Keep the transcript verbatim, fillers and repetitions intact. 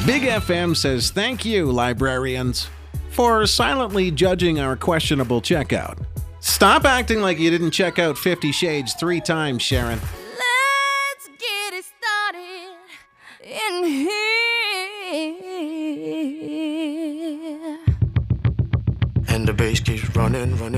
Big F M says thank you, librarians, for silently judging our questionable checkout. Stop acting like you didn't check out Fifty Shades three times, Sharon. Let's get it started in here. And the bass keeps running, running.